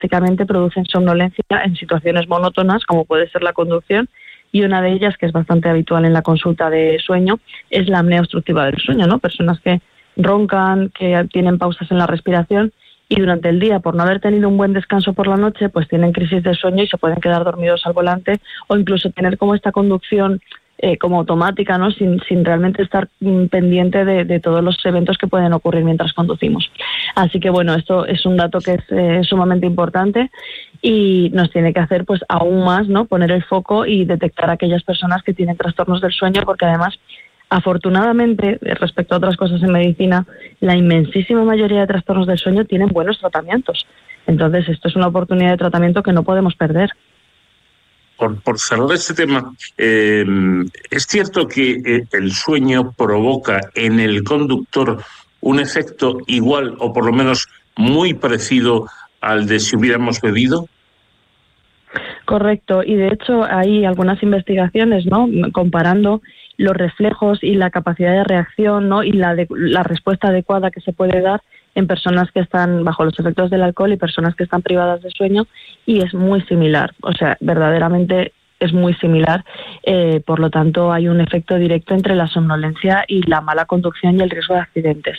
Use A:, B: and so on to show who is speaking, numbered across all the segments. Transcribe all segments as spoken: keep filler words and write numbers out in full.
A: básicamente producen somnolencia en situaciones monótonas, como puede ser la conducción, y una de ellas, que es bastante habitual en la consulta de sueño, es la apnea obstructiva del sueño, ¿no? Personas que roncan, que tienen pausas en la respiración y durante el día, por no haber tenido un buen descanso por la noche, pues tienen crisis de sueño y se pueden quedar dormidos al volante, o incluso tener como esta conducción eh, como automática, ¿no? Sin, sin realmente estar mm, pendiente de, de todos los eventos que pueden ocurrir mientras conducimos. Así que bueno, esto es un dato que es eh, sumamente importante y nos tiene que hacer pues aún más, ¿no? Poner el foco y detectar a aquellas personas que tienen trastornos del sueño, porque además, afortunadamente, respecto a otras cosas en medicina, la inmensísima mayoría de trastornos del sueño tienen buenos tratamientos. Entonces, esto es una oportunidad de tratamiento que no podemos perder.
B: Por, por cerrar este tema, eh, ¿es cierto que eh, el sueño provoca en el conductor un efecto igual o por lo menos muy parecido al de si hubiéramos bebido?
A: Correcto, y de hecho hay algunas investigaciones, ¿no?, comparando los reflejos y la capacidad de reacción, ¿no?, y la, de, la respuesta adecuada que se puede dar en personas que están bajo los efectos del alcohol y personas que están privadas de sueño, y es muy similar, o sea, verdaderamente es muy similar, eh, por lo tanto hay un efecto directo entre la somnolencia y la mala conducción y el riesgo de accidentes.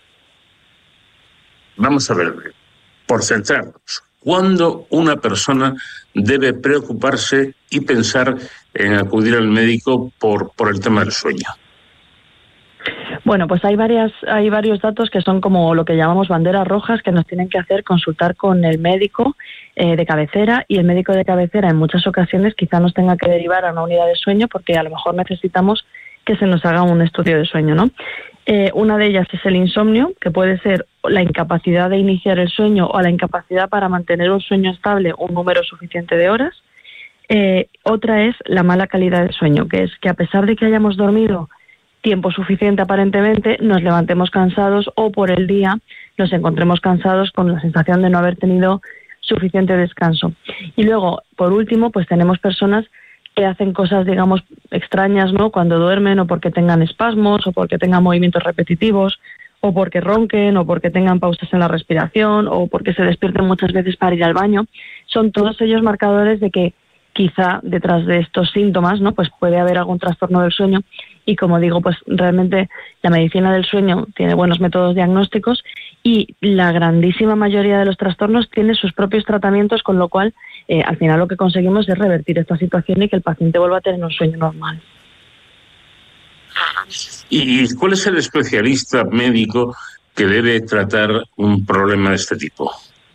B: Vamos a ver, por centrarnos, ¿cuándo una persona debe preocuparse y pensar en acudir al médico por, por el tema del sueño?
A: Bueno, pues hay varias, hay varios datos que son como lo que llamamos banderas rojas que nos tienen que hacer consultar con el médico eh, de cabecera, y el médico de cabecera en muchas ocasiones quizá nos tenga que derivar a una unidad de sueño porque a lo mejor necesitamos que se nos haga un estudio de sueño, ¿no? Eh, una de ellas es el insomnio, que puede ser la incapacidad de iniciar el sueño o la incapacidad para mantener un sueño estable un número suficiente de horas. Eh, otra es la mala calidad del sueño, que es que a pesar de que hayamos dormido tiempo suficiente aparentemente, nos levantemos cansados o por el día nos encontremos cansados con la sensación de no haber tenido suficiente descanso. Y luego, por último, pues tenemos personas que hacen cosas, digamos, extrañas, ¿no?, cuando duermen, o porque tengan espasmos, o porque tengan movimientos repetitivos, o porque ronquen, o porque tengan pausas en la respiración, o porque se despierten muchas veces para ir al baño. Son todos ellos marcadores de que quizá detrás de estos síntomas, ¿no?, pues puede haber algún trastorno del sueño. Y como digo, pues realmente la medicina del sueño tiene buenos métodos diagnósticos y la grandísima mayoría de los trastornos tiene sus propios tratamientos, con lo cual eh, al final lo que conseguimos es revertir esta situación y que el paciente vuelva a tener un sueño normal.
B: ¿Y cuál es el especialista médico que debe tratar un problema de este tipo?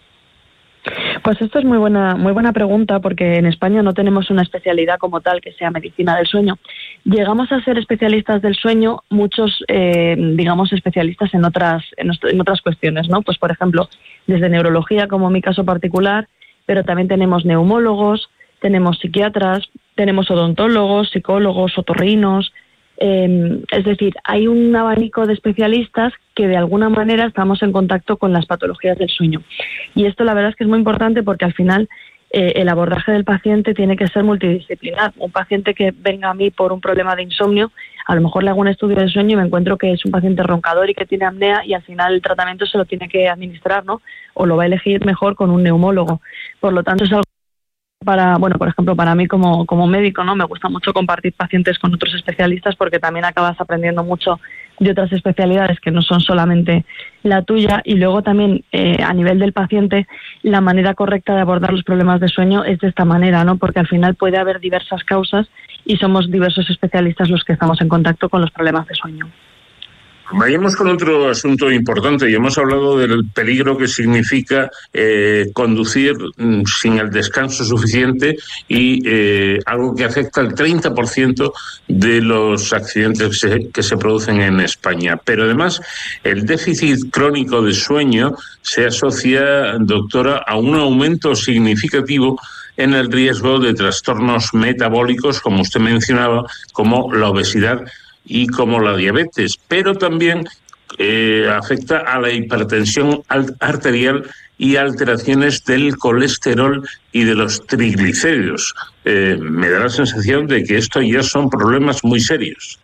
A: Pues esto es muy buena, muy buena pregunta, porque en España no tenemos una especialidad como tal que sea medicina del sueño. Llegamos a ser especialistas del sueño muchos, eh, digamos, especialistas en otras, en, en otras cuestiones, ¿no? Pues por ejemplo, desde neurología, como mi caso particular, pero también tenemos neumólogos, tenemos psiquiatras, tenemos odontólogos, psicólogos, otorrinos. Eh, es decir, hay un abanico de especialistas que de alguna manera estamos en contacto con las patologías del sueño. Y esto la verdad es que es muy importante, porque al final eh, el abordaje del paciente tiene que ser multidisciplinar. Un paciente que venga a mí por un problema de insomnio, a lo mejor le hago un estudio de sueño y me encuentro que es un paciente roncador y que tiene apnea, y al final el tratamiento se lo tiene que administrar, ¿no?, o lo va a elegir mejor con un neumólogo. Por lo tanto, es algo para, bueno, por ejemplo, para mí como, como médico, ¿no?, me gusta mucho compartir pacientes con otros especialistas, porque también acabas aprendiendo mucho de otras especialidades que no son solamente la tuya. Y luego también eh, a nivel del paciente, la manera correcta de abordar los problemas de sueño es de esta manera, ¿no?, porque al final puede haber diversas causas y somos diversos especialistas los que estamos en contacto con los problemas de sueño.
B: Vayamos con otro asunto importante, y hemos hablado del peligro que significa eh, conducir mm, sin el descanso suficiente, y eh, algo que afecta al treinta por ciento de los accidentes que se, que se producen en España. Pero además, el déficit crónico de sueño se asocia, doctora, a un aumento significativo en el riesgo de trastornos metabólicos, como usted mencionaba, como la obesidad y como la diabetes, pero también eh, afecta a la hipertensión arterial y alteraciones del colesterol y de los triglicéridos. Eh, me da la sensación de que esto ya son problemas muy serios.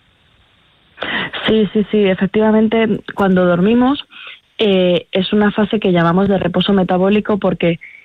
A: Sí, sí, sí, efectivamente, cuando dormimos eh, es una fase que llamamos de reposo metabólico, porque